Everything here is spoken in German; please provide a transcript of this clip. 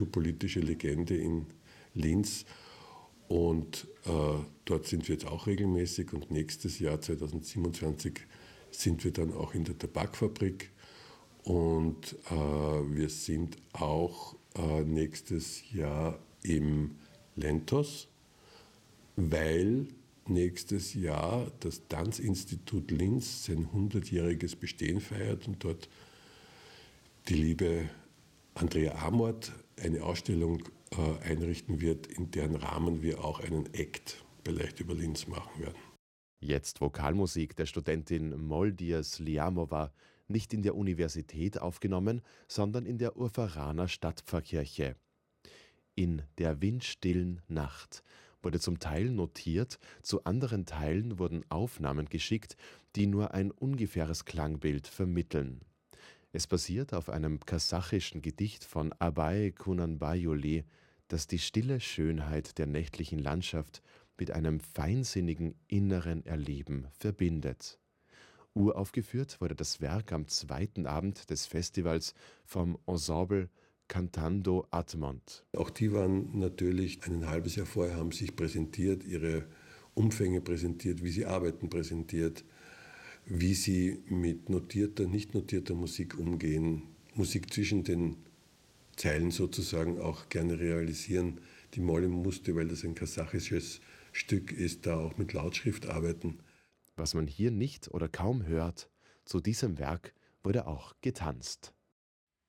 politische Legende in Linz. Und dort sind wir jetzt auch regelmäßig und nächstes Jahr 2027 sind wir dann auch in der Tabakfabrik und wir sind auch nächstes Jahr im Lentos, weil nächstes Jahr das Tanzinstitut Linz sein 100-jähriges Bestehen feiert und dort die liebe Andrea Amort eine Ausstellung einrichten wird, in deren Rahmen wir auch einen Act bei Leicht über Linz machen werden. Jetzt Vokalmusik der Studentin Moldias Liamova, nicht in der Universität aufgenommen, sondern in der Urferaner Stadtpfarrkirche. In der windstillen Nacht wurde zum Teil notiert, zu anderen Teilen wurden Aufnahmen geschickt, die nur ein ungefähres Klangbild vermitteln. Es basiert auf einem kasachischen Gedicht von Abay Kunanbayoli, das die stille Schönheit der nächtlichen Landschaft mit einem feinsinnigen inneren Erleben verbindet. Uraufgeführt wurde das Werk am zweiten Abend des Festivals vom Ensemble Cantando Atmont. Auch die waren natürlich ein halbes Jahr vorher, haben sich präsentiert, ihre Umfänge präsentiert, wie sie arbeiten präsentiert, wie sie mit notierter, nicht notierter Musik umgehen, Musik zwischen den Zeilen sozusagen auch gerne realisieren. Die Molly musste, weil das ein kasachisches Stück ist, da auch mit Lautschrift arbeiten. Was man hier nicht oder kaum hört, zu diesem Werk wurde auch getanzt.